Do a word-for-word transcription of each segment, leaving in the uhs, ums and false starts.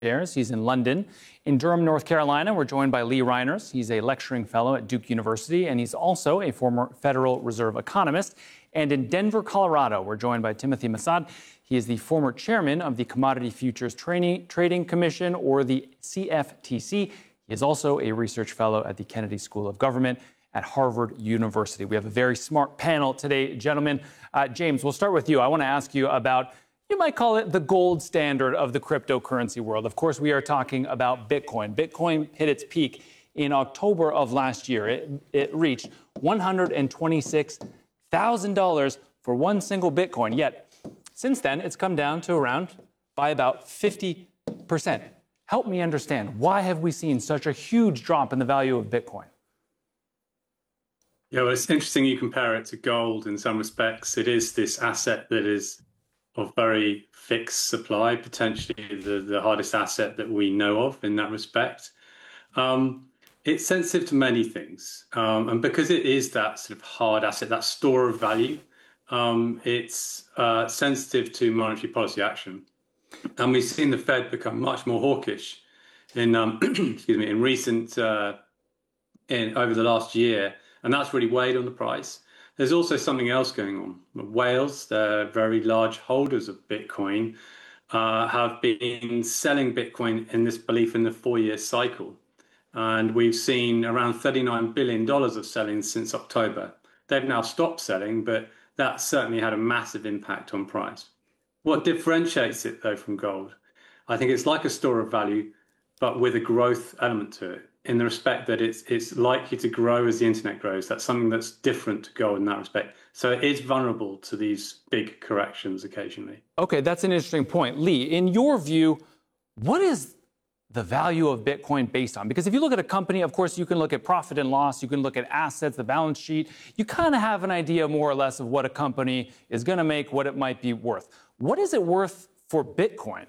Shares. He's in London. In Durham, North Carolina, we're joined by Lee Reiners. He's a lecturing fellow at Duke University, and he's also a former Federal Reserve economist. And in Denver, Colorado, we're joined by Timothy Massad. He is the former chairman of the Commodity Futures Trading, Trading Commission, or the C F T C. He is also a research fellow at the Kennedy School of Government at Harvard University. We have a very smart panel today, gentlemen. Uh, James, we'll start with you. I want to ask you about, you might call it the gold standard of the cryptocurrency world. Of course, we are talking about Bitcoin. Bitcoin hit its peak in October of last year. It, it reached one hundred twenty-six thousand dollars for one single Bitcoin. Yet, since then, it's come down to around by about fifty percent. Help me understand, why have we seen such a huge drop in the value of Bitcoin? Yeah, well, it's interesting you compare it to gold in some respects. It is this asset that is of very fixed supply, potentially the, the hardest asset that we know of in that respect. Um, it's sensitive to many things. Um, and because it is that sort of hard asset, that store of value, um, it's uh, sensitive to monetary policy action. And we've seen the Fed become much more hawkish in, um, excuse me, in recent, uh, in over the last year. And that's really weighed on the price. There's also something else going on. Whales, they're very large holders of Bitcoin, uh, have been selling Bitcoin in this belief in the four-year cycle. And we've seen around thirty-nine billion dollars of selling since October. They've now stopped selling, but that certainly had a massive impact on price. What differentiates it, though, from gold? I think it's like a store of value, but with a growth element to it, in the respect that it's it's likely to grow as the internet grows. That's something that's different to gold in that respect. So it is vulnerable to these big corrections occasionally. Okay, that's an interesting point. Lee, in your view, what is the value of Bitcoin based on? Because if you look at a company, of course, you can look at profit and loss, you can look at assets, the balance sheet. You kind of have an idea more or less of what a company is going to make, what it might be worth. What is it worth for Bitcoin?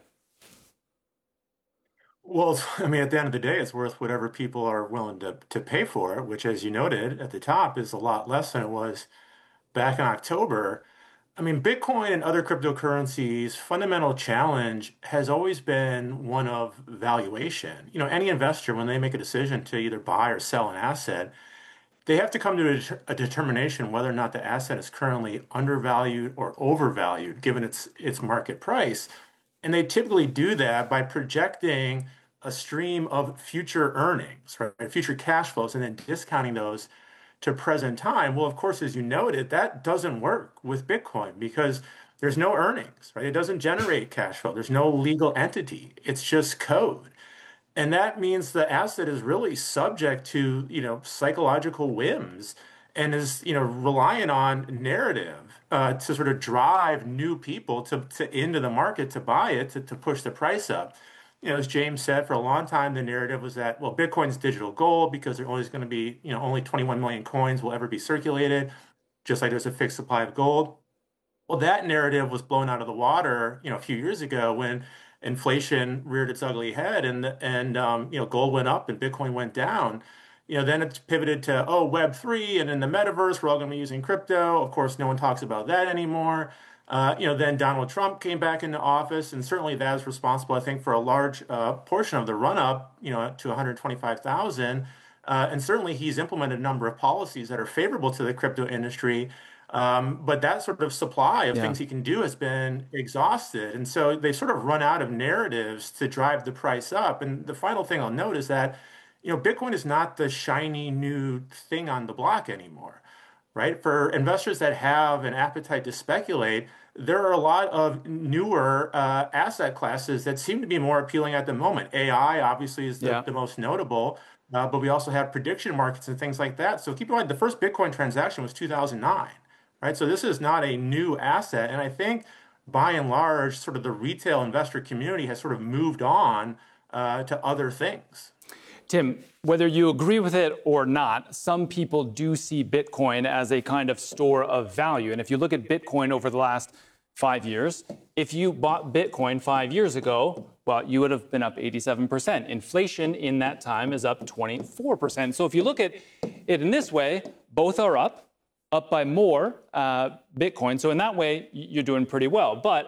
Well, I mean, at the end of the day, it's worth whatever people are willing to, to pay for it, which, as you noted at the top, is a lot less than it was back in October. I mean, Bitcoin and other cryptocurrencies' fundamental challenge has always been one of valuation. You know, any investor, when they make a decision to either buy or sell an asset, they have to come to a, det- a determination whether or not the asset is currently undervalued or overvalued, given its its market price. And they typically do that by projecting a stream of future earnings, right, future cash flows, and then discounting those to present time. Well, of course, as you noted, that doesn't work with Bitcoin because there's no earnings, right? It doesn't generate cash flow. There's no legal entity. It's just code. And that means the asset is really subject to, you know, psychological whims and is, you know, reliant on narrative uh, to sort of drive new people to, to into the market to buy it, to, to push the price up. You know, as James said, for a long time, the narrative was that, well, Bitcoin's digital gold because there's always going to be, you know, only twenty-one million coins will ever be circulated, just like there's a fixed supply of gold. Well, that narrative was blown out of the water, you know, a few years ago when inflation reared its ugly head and, and um, you know, gold went up and Bitcoin went down. You know, then it's pivoted to, oh, Web three and in the metaverse, we're all going to be using crypto. Of course, no one talks about that anymore. Uh, you know, then Donald Trump came back into office, and certainly that is responsible, I think, for a large uh, portion of the run-up, you know, to one hundred twenty-five thousand. Uh, and certainly he's implemented a number of policies that are favorable to the crypto industry. Um, but that sort of supply of yeah. things he can do has been exhausted. And so they sort of run out of narratives to drive the price up. And the final thing I'll note is that, you know, Bitcoin is not the shiny new thing on the block anymore, right? For investors that have an appetite to speculate, there are a lot of newer uh, asset classes that seem to be more appealing at the moment. A I obviously is the, yeah. the most notable, uh, but we also have prediction markets and things like that. So keep in mind, the first Bitcoin transaction was two thousand nine, right? So this is not a new asset. And I think by and large, sort of the retail investor community has sort of moved on uh, to other things. Tim, whether you agree with it or not, some people do see Bitcoin as a kind of store of value. And if you look at Bitcoin over the last five years, if you bought Bitcoin five years ago, well, you would have been up eighty-seven percent. Inflation in that time is up twenty-four percent. So if you look at it in this way, both are up, up by more uh, Bitcoin. So in that way, you're doing pretty well. But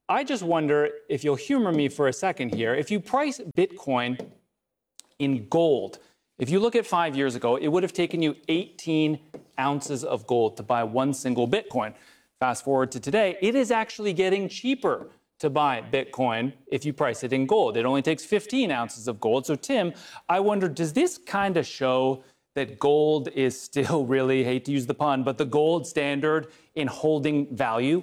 I just wonder if you'll humor me for a second here. If you price Bitcoin in gold, if you look at five years ago, it would have taken you eighteen ounces of gold to buy one single Bitcoin. Fast forward to today, it is actually getting cheaper to buy Bitcoin if you price it in gold. It only takes fifteen ounces of gold. So, Tim, I wonder, does this kind of show that gold is still really, hate to use the pun, but the gold standard in holding value?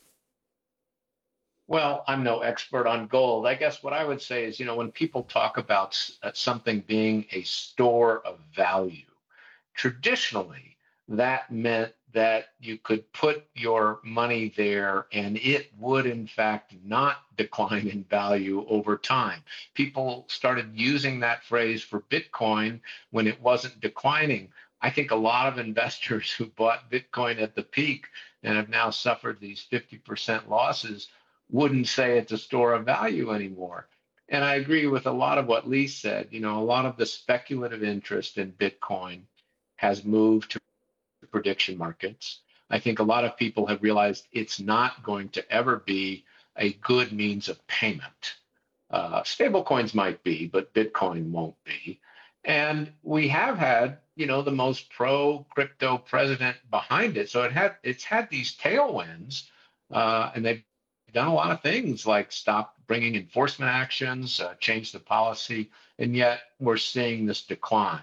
Well, I'm no expert on gold. I guess what I would say is, you know, when people talk about something being a store of value, traditionally that meant that you could put your money there and it would, in fact, not decline in value over time. People started using that phrase for Bitcoin when it wasn't declining. I think a lot of investors who bought Bitcoin at the peak and have now suffered these fifty percent losses wouldn't say it's a store of value anymore. And I agree with a lot of what Lee said. You know, a lot of the speculative interest in Bitcoin has moved to prediction markets. I think a lot of people have realized it's not going to ever be a good means of payment. Uh, stablecoins might be, but Bitcoin won't be. And we have had, you know, the most pro-crypto president behind it. So it had it's had these tailwinds, uh, and they've done a lot of things like stop bringing enforcement actions, uh, change the policy, and yet we're seeing this decline.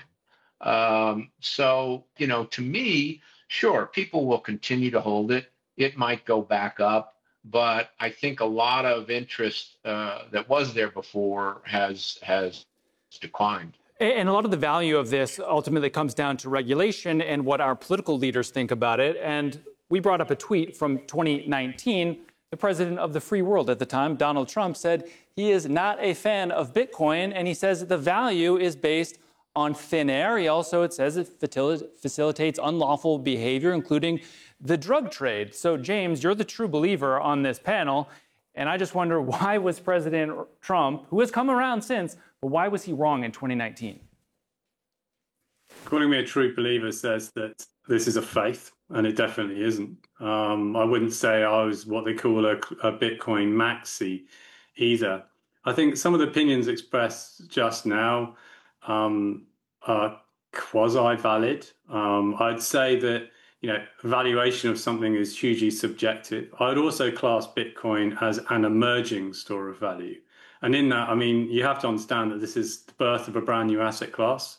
Um, so, you know, to me, sure, people will continue to hold it. It might go back up, but I think a lot of interest uh, that was there before has has declined. And a lot of the value of this ultimately comes down to regulation and what our political leaders think about it. And we brought up a tweet from twenty nineteen. The president of the free world at the time, Donald Trump, said he is not a fan of Bitcoin, and he says that the value is based on thin air. He also, it says, it facilitates unlawful behavior, including the drug trade. So, James, you're the true believer on this panel, and I just wonder, why was President Trump, who has come around since, but why was he wrong in twenty nineteen? Calling me a true believer says that this is a faith, and it definitely isn't. Um, I wouldn't say I was what they call a, a Bitcoin maxi either. I think some of the opinions expressed just now um, are quasi-valid. Um, I'd say that, you know, valuation of something is hugely subjective. I'd also class Bitcoin as an emerging store of value. And in that, I mean, you have to understand that this is the birth of a brand new asset class.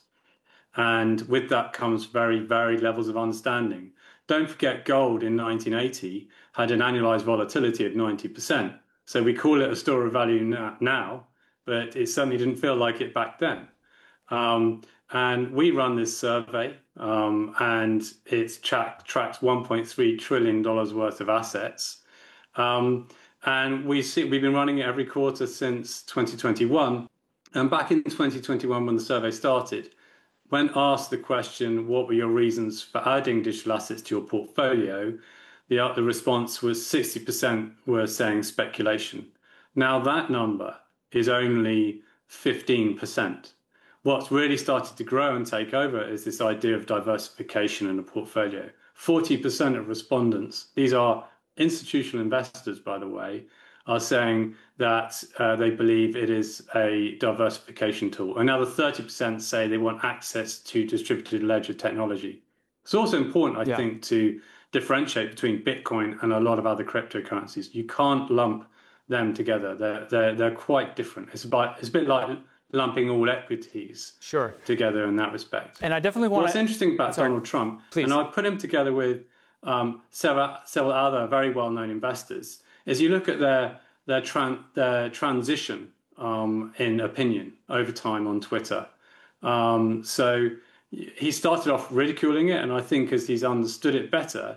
And with that comes very varied levels of understanding. Don't forget, gold in nineteen eighty had an annualized volatility of ninety percent. So we call it a store of value now, but it certainly didn't feel like it back then. Um, and we run this survey, um, and it's track, tracks one point three trillion dollars worth of assets. Um, and we see, we've been running it every quarter since twenty twenty-one. And back in twenty twenty-one, when the survey started, when asked the question, what were your reasons for adding digital assets to your portfolio, the, the response was sixty percent were saying speculation. Now that number is only fifteen percent. What's really started to grow and take over is this idea of diversification in a portfolio. forty percent of respondents, these are institutional investors, by the way, are saying that uh, they believe it is a diversification tool. Another thirty percent say they want access to distributed ledger technology. It's also important, I yeah. think, to differentiate between Bitcoin and a lot of other cryptocurrencies. You can't lump them together. They're, they're, they're quite different. It's, about, it's a bit like lumping all equities sure. together in that respect. And I definitely want What's interesting about Sorry. Donald Trump, Please. and I put him together with um, several, several other very well-known investors, is you look at their their, tran- their transition um, in opinion over time on Twitter. Um, so he started off ridiculing it, and I think as he's understood it better,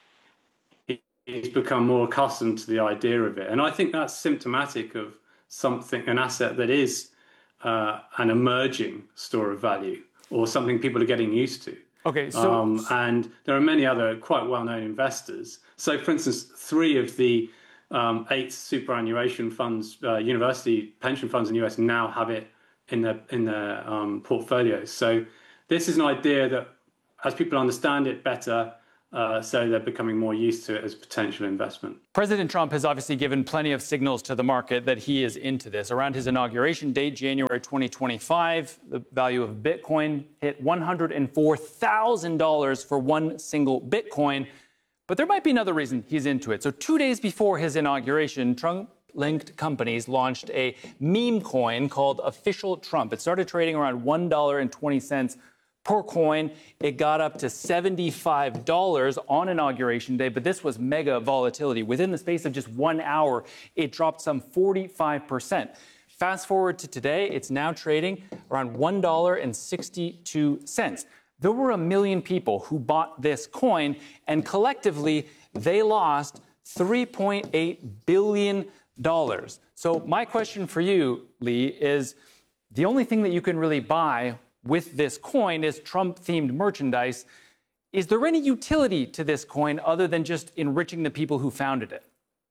he, he's become more accustomed to the idea of it. And I think that's symptomatic of something, an asset that is uh, an emerging store of value, or something people are getting used to. Okay, so um, and there are many other quite well-known investors. So, for instance, three of the um, eight superannuation funds, uh, university pension funds in the U S now have it in their in their um, portfolios. So, this is an idea that, as people understand it better, Uh, so they're becoming more used to it as potential investment. President Trump has obviously given plenty of signals to the market that he is into this. Around his inauguration date, January twenty twenty-five, the value of Bitcoin hit one hundred four thousand dollars for one single Bitcoin. But there might be another reason he's into it. So two days before his inauguration, Trump-linked companies launched a meme coin called Official Trump. It started trading around one dollar and twenty cents per coin. It got up to seventy-five dollars on inauguration day, but this was mega volatility. Within the space of just one hour, it dropped some forty-five percent. Fast forward to today, it's now trading around one dollar and sixty-two cents. There were a million people who bought this coin, and collectively, they lost three point eight billion dollars. So my question for you, Lee, is the only thing that you can really buy with this coin is Trump-themed merchandise. Is there any utility to this coin other than just enriching the people who founded it?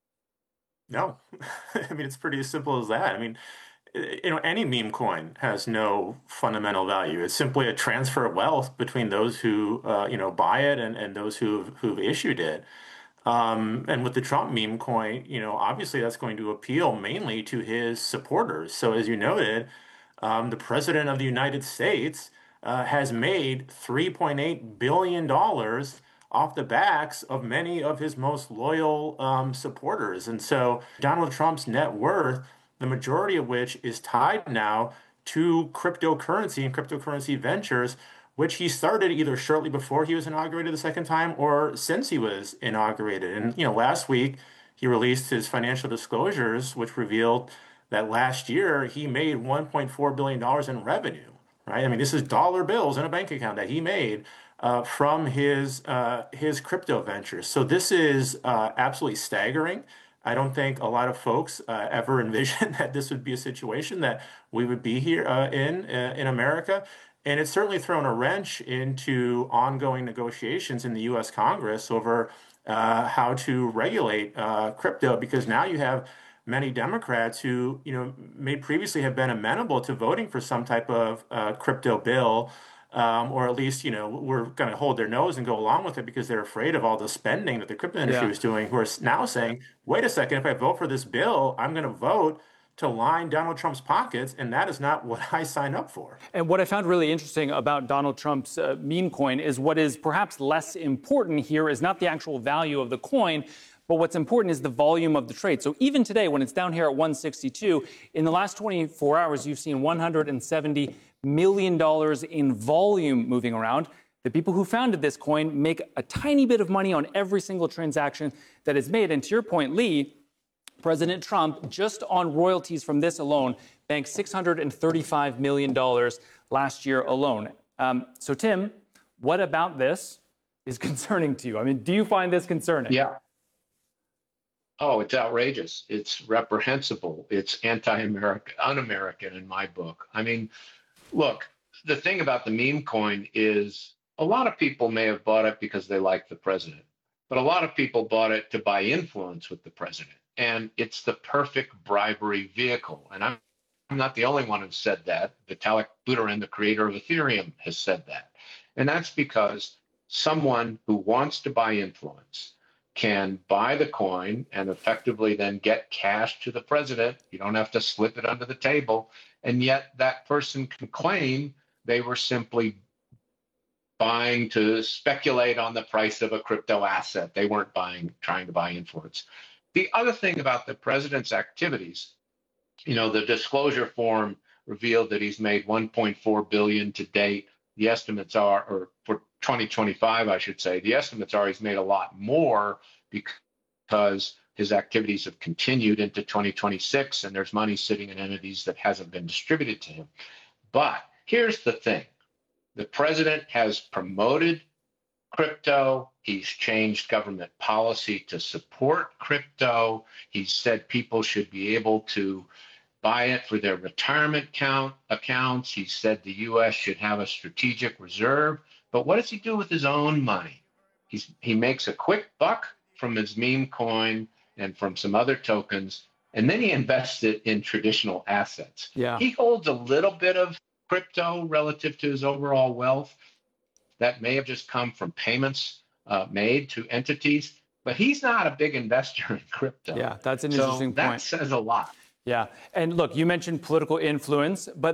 No. I mean, it's pretty as simple as that. I mean, you know, any meme coin has no fundamental value. It's simply a transfer of wealth between those who, uh, you know, buy it and, and those who've, who've issued it. Um, and with the Trump meme coin, you know, obviously that's going to appeal mainly to his supporters. So as you noted, Um, the president of the United States uh, has made three point eight billion dollars off the backs of many of his most loyal um, supporters. And so Donald Trump's net worth, the majority of which is tied now to cryptocurrency and cryptocurrency ventures, which he started either shortly before he was inaugurated the second time or since he was inaugurated. And, you know, last week he released his financial disclosures, which revealed that last year he made one point four billion dollars in revenue, right? I mean, this is dollar bills in a bank account that he made uh, from his uh, his crypto ventures. So this is uh, absolutely staggering. I don't think a lot of folks uh, ever envisioned that this would be a situation that we would be here uh, in uh, in America. And it's certainly thrown a wrench into ongoing negotiations in the U S Congress over uh, how to regulate uh, crypto, because now you have many Democrats who, you know, may previously have been amenable to voting for some type of uh, crypto bill, um, or at least, you know, we're going to hold their nose and go along with it because they're afraid of all the spending that the crypto industry Yeah. is doing, who are now saying, wait a second, if I vote for this bill, I'm going to vote to line Donald Trump's pockets, and that is not what I signed up for. And what I found really interesting about Donald Trump's uh, meme coin is what is perhaps less important here is not the actual value of the coin, but what's important is the volume of the trade. So even today, when it's down here at one sixty-two, in the last twenty-four hours, you've seen one hundred seventy million dollars in volume moving around. The people who founded this coin make a tiny bit of money on every single transaction that is made. And to your point, Lee, President Trump, just on royalties from this alone, banked six hundred thirty-five million dollars last year alone. Um, so, Tim, what about this is concerning to you? I mean, do you find this concerning? Yeah. Oh, it's outrageous. It's reprehensible. It's anti-American, un-American in my book. I mean, look, the thing about the meme coin is a lot of people may have bought it because they like the president, but a lot of people bought it to buy influence with the president. And it's the perfect bribery vehicle. And I'm, I'm not the only one who said that. Vitalik Buterin, the creator of Ethereum, has said that. And that's because someone who wants to buy influence can buy the coin and effectively then get cash to the president. You don't have to slip it under the table. And yet that person can claim they were simply buying to speculate on the price of a crypto asset. They weren't buying, trying to buy influence. The other thing about the president's activities, you know, the disclosure form revealed that he's made one point four billion dollars to date. The estimates are, or for twenty twenty-five, I should say, the estimates are he's made a lot more because his activities have continued into twenty twenty-six, and there's money sitting in entities that hasn't been distributed to him. But here's the thing. The president has promoted crypto. He's changed government policy to support crypto. He's said people should be able to buy it for their retirement count accounts. He said the U S should have a strategic reserve. But what does he do with his own money? He's, he makes a quick buck from his meme coin and from some other tokens, and then he invests it in traditional assets. Yeah. He holds a little bit of crypto relative to his overall wealth. That may have just come from payments uh, made to entities, but he's not a big investor in crypto. Yeah, that's an so interesting that point. says a lot. Yeah. And look, you mentioned political influence, but